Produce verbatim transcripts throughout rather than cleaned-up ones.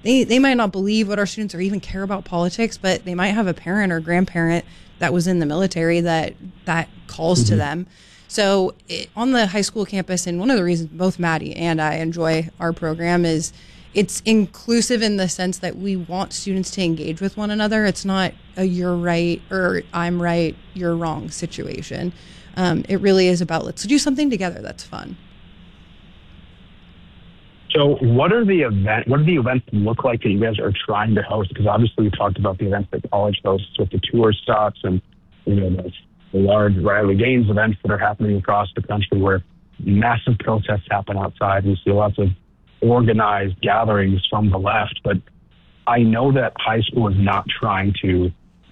they, they might not believe what our students or even care about politics, but they might have a parent or grandparent that was in the military that that calls mm-hmm. to them. So it, on the high school campus, and one of the reasons both Maddie and I enjoy our program is it's inclusive in the sense that we want students to engage with one another. It's not a you're right or I'm right, you're wrong situation. Um, it really is about let's do something together that's fun. So what are the event? What do the events look like that you guys are trying to host? Because obviously we talked about the events that college hosts with the tour stops and you know the, the large Riley Gaines events that are happening across the country where massive protests happen outside. We see lots of organized gatherings from the left, but I know that high school is not trying to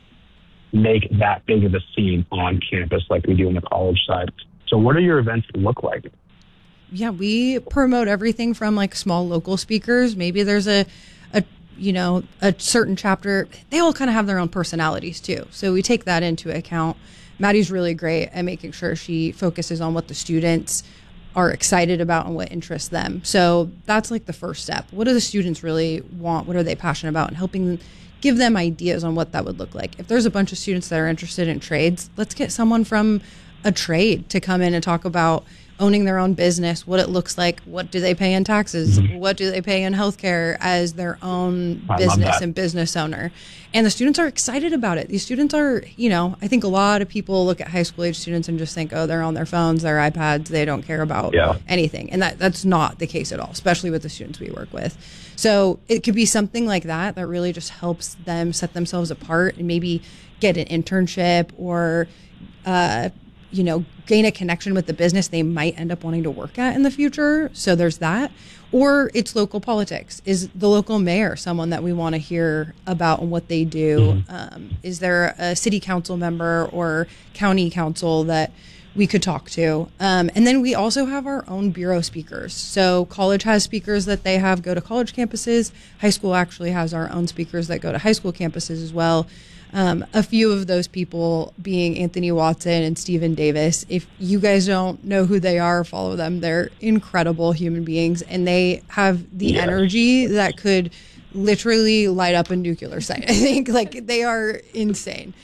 make that big of a scene on campus like we do on the college side. So what do your events look like? Yeah, we promote everything from like small local speakers. Maybe there's a, a you know, a certain chapter. They all kind of have their own personalities too. So we take that into account. Maddie's really great at making sure she focuses on what the students are excited about and what interests them. So that's like the first step. What do the students really want? What are they passionate about? And helping them, give them ideas on what that would look like. If there's a bunch of students that are interested in trades, let's get someone from a trade to come in and talk about owning their own business, what it looks like, what do they pay in taxes, mm-hmm. what do they pay in healthcare as their own I business and business owner. And the students are excited about it. These students are, you know, I think a lot of people look at high school age students and just think, oh, they're on their phones, their iPads, they don't care about yeah. anything. And that that's not the case at all, especially with the students we work with. So it could be something like that that really just helps them set themselves apart and maybe get an internship or, uh, you know, gain a connection with the business they might end up wanting to work at in the future. So there's that. Or it's local politics. Is the local mayor someone that we want to hear about and what they do? Mm-hmm. Um, is there a city council member or county council that we could talk to? Um, and then we also have our own bureau speakers. So college has speakers that they have go to college campuses. High school actually has our own speakers that go to high school campuses as well. Um, a few of those people being Anthony Watson and Stephen Davis. If you guys don't know who they are, follow them. They're incredible human beings, and they have the yes. energy that could literally light up a nuclear site. I think like they are insane.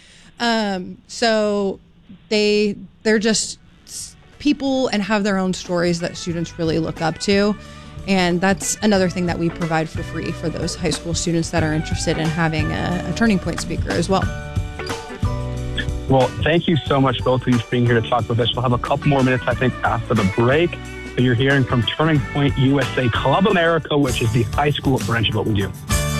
Um, so they they're just people and have their own stories that students really look up to. And that's another thing that we provide for free for those high school students that are interested in having a, a Turning Point speaker as well. Well, thank you so much, both of you, for being here to talk with us. We'll have a couple more minutes, I think, after the break. But you're hearing from Turning Point U S A Club America, which is the high school branch of what we do.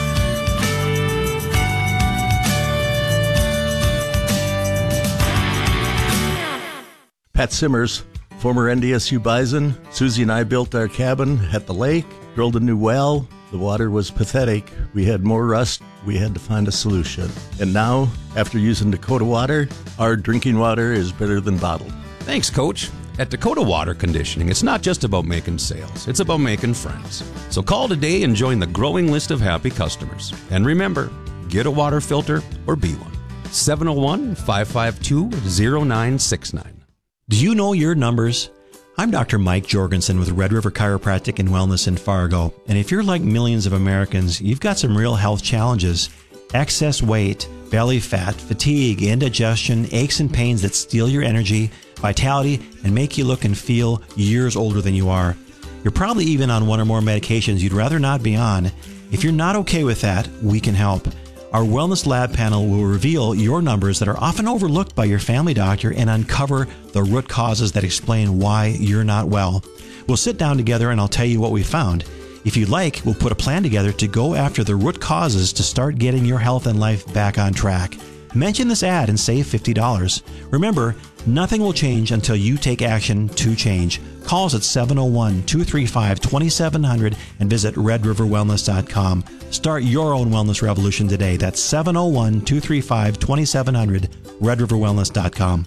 Pat Simmers, former N D S U Bison. Susie and I built our cabin at the lake, drilled a new well. The water was pathetic. We had more rust. We had to find a solution. And now, after using Dakota Water, our drinking water is better than bottled. Thanks, Coach. At Dakota Water Conditioning, it's not just about making sales. It's about making friends. So call today and join the growing list of happy customers. And remember, get a water filter or be one. seven oh one, five five two, oh nine six nine. Do you know your numbers? I'm Doctor Mike Jorgensen with Red River Chiropractic and Wellness in Fargo. And if you're like millions of Americans, you've got some real health challenges. Excess weight, belly fat, fatigue, indigestion, aches and pains that steal your energy, vitality, and make you look and feel years older than you are. You're probably even on one or more medications you'd rather not be on. If you're not okay with that, we can help. Our Wellness Lab panel will reveal your numbers that are often overlooked by your family doctor and uncover the root causes that explain why you're not well. We'll sit down together and I'll tell you what we found. If you'd like, we'll put a plan together to go after the root causes to start getting your health and life back on track. Mention this ad and save fifty dollars. Remember, nothing will change until you take action to change. Call us at seven oh one, two three five, two seven zero zero and visit red river wellness dot com. Start your own wellness revolution today. That's seven oh one, two three five, two seven zero zero, red river wellness dot com.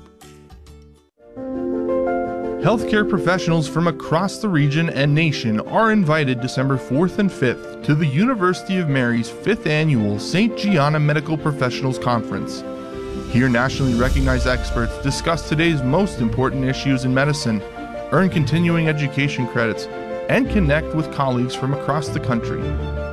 Healthcare professionals from across the region and nation are invited December fourth and fifth to the University of Mary's fifth Annual Saint Gianna Medical Professionals Conference. Here, nationally recognized experts discuss today's most important issues in medicine, earn continuing education credits, and connect with colleagues from across the country.